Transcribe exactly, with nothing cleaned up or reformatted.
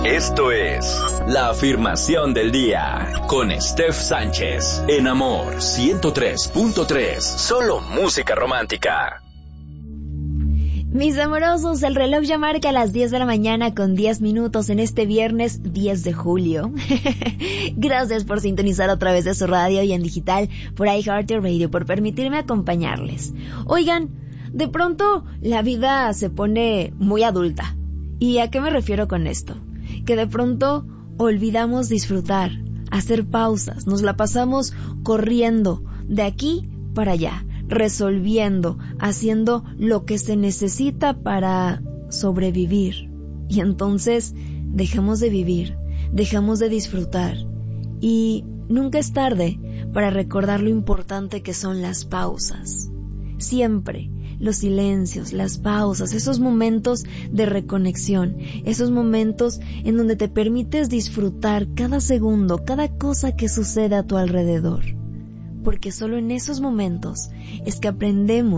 Esto es La Afirmación del Día con Steph Sánchez en Amor ciento tres punto tres. Solo música romántica. Mis amorosos, el reloj ya marca las diez de la mañana con diez minutos en este viernes diez de julio. Gracias por sintonizar a través de su radio y en digital por iHeartRadio, por permitirme acompañarles. Oigan, de pronto la vida se pone muy adulta. ¿Y a qué me refiero con esto? Que de pronto olvidamos disfrutar, hacer pausas, nos la pasamos corriendo de aquí para allá, resolviendo, haciendo lo que se necesita para sobrevivir. Y entonces dejamos de vivir, dejamos de disfrutar. Y nunca es tarde para recordar lo importante que son las pausas. Siempre los silencios, las pausas, esos momentos de reconexión, esos momentos en donde te permites disfrutar cada segundo, cada cosa que sucede a tu alrededor. Porque solo en esos momentos es que aprendemos